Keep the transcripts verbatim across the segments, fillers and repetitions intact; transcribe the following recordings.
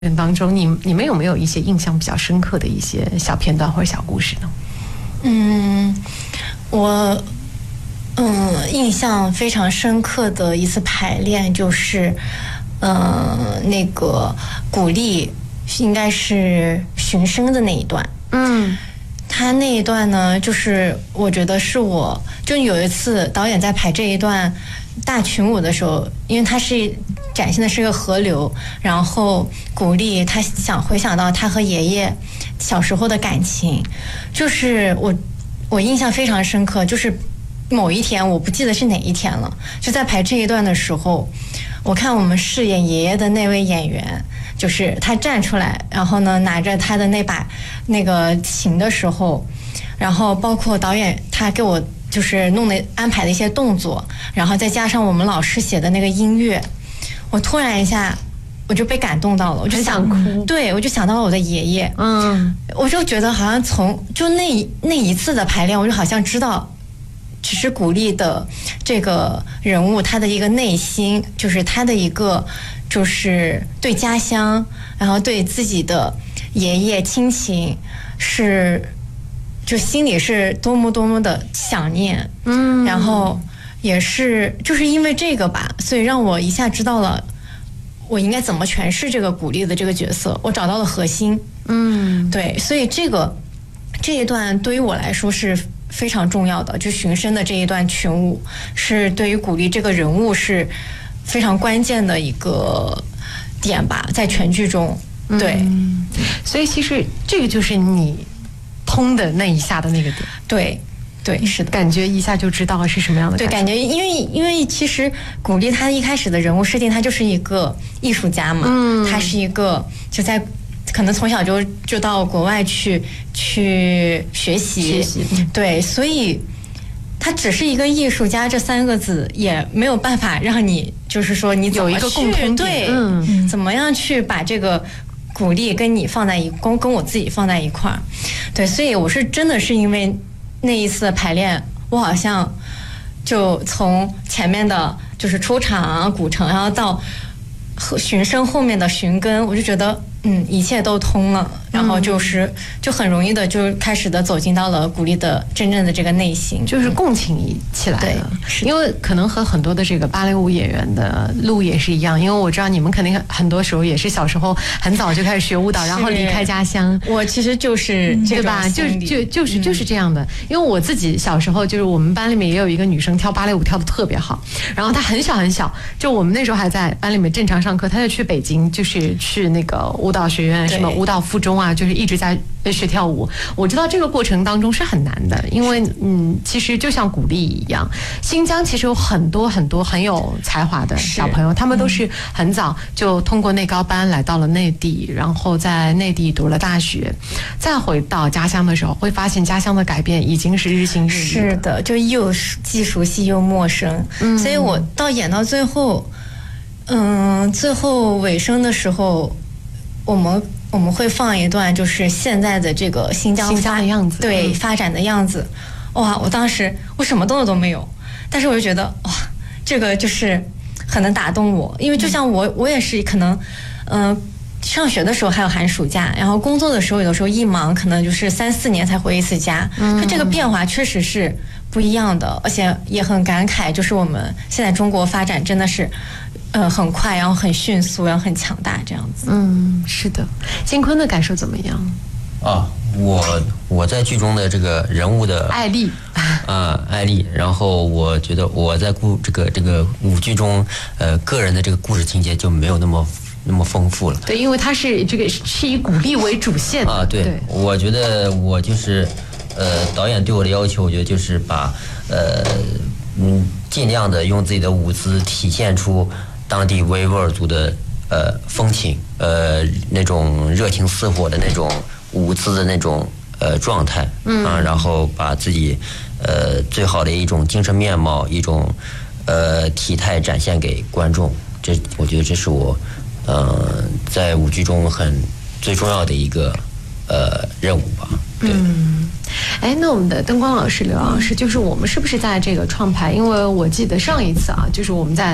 当中，你你们有没有一些印象比较深刻的一些小片段或者小故事呢？ 嗯，我嗯印象非常深刻的一次排练就是，嗯，那个古力应该是寻声的那一段。嗯，他那一段呢，就是我觉得是我就有一次导演在排这一段大群舞的时候，因为他是展现的是个河流，然后古力他想回想到他和爷爷小时候的感情，就是我我印象非常深刻，就是某一天我不记得是哪一天了，就在排这一段的时候，我看我们饰演爷爷的那位演员，就是他站出来，然后呢拿着他的那把那个琴的时候，然后包括导演他给我就是弄的安排的一些动作，然后再加上我们老师写的那个音乐，我突然一下我就被感动到了，我就想哭，对，我就想到了我的爷爷，嗯，我就觉得好像从就那那一次的排练，我就好像知道，只是古力的这个人物他的一个内心，就是他的一个就是对家乡，然后对自己的爷爷亲情是。就心里是多么多么的想念，嗯，然后也是就是因为这个吧，所以让我一下知道了我应该怎么诠释这个古力的这个角色，我找到了核心，嗯，对，所以这个这一段对于我来说是非常重要的，就寻声的这一段群舞是对于古力这个人物是非常关键的一个点吧，在全剧中，对， 嗯，所以其实这个就是你通的那一下的那个点， 对，对，是的， 感觉一下就知道是什么样的感觉。 对，感觉因为因为其实古力他一开始的人物设定，他就是一个艺术家嘛，嗯，他是一个就在可能从小就就到国外去去学习，学习，对，所以他只是一个艺术家这三个字也没有办法让你就是说你有一个共同点， 对，嗯，怎么样去把这个鼓励跟你放在一跟跟我自己放在一块儿，对，所以我是真的是因为那一次的排练，我好像就从前面的就是出场啊、古城，然后到寻声后面的寻根，我就觉得嗯一切都通了，然后就是就很容易的就开始的走进到了古力的真正的这个内心， 就是共情起来了。因为可能和很多的这个芭蕾舞演员的路也是一样，因为我知道你们肯定很多时候也是小时候很早就开始学舞蹈，然后离开家乡。 我其实就是对吧？就就就是就是这样的。因为我自己小时候就是我们班里面也有一个女生跳芭蕾舞跳得特别好，然后她很小很小，就我们那时候还在班里面正常上课，她就去北京，就是去那个舞蹈学院，什么舞蹈附中啊，就是一直在学跳舞。我知道这个过程当中是很难的，因为嗯，其实就像鼓励一样，新疆其实有很多很多很有才华的小朋友，他们都是很早就通过内高班来到了内地，然后在内地读了大学，再回到家乡的时候，会发现家乡的改变已经是日新月异。 是的，就又既熟悉又陌生。嗯，所以我到演到最后，嗯，最后尾声的时候，我们。我们会放一段，就是现在的这个新疆新疆的样子， 对、嗯、发展的样子。哇！我当时我什么动作都没有，但是我就觉得哇，这个就是很能打动我，因为就像我，我也是可能，嗯、呃，上学的时候还有寒暑假，然后工作的时候有的时候一忙，可能就是三四年才回一次家，嗯，就这个变化确实是不一样的，而且也很感慨，就是我们现在中国发展真的是。呃，很快，然后很迅速，然后很强大，这样子。 嗯，是的。金坤的感受怎么样？ 啊，我我在剧中的这个人物的艾丽啊，艾丽。然后我觉得我在故这个这个舞剧中，呃，个人的这个故事情节就没有那么那么丰富了。 对，因为它是这个是以鼓励为主线的啊。对，对我觉得我就是呃，导演对我的要求，我觉得就是把呃嗯，尽量的用自己的舞姿体现出。当地维吾尔族的呃风情，呃那种热情似火的那种舞姿的那种呃状态，嗯啊，然后把自己呃最好的一种精神面貌，一种呃体态展现给观众。这我觉得这是我呃在舞剧中很最重要的一个呃任务吧。对。 嗯，哎，那我们的灯光老师刘老师，就是我们是不是在这个创排？因为我记得上一次啊，就是我们在。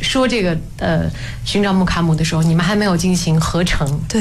说这个呃寻找穆卡姆的时候，你们还没有进行合成。 对。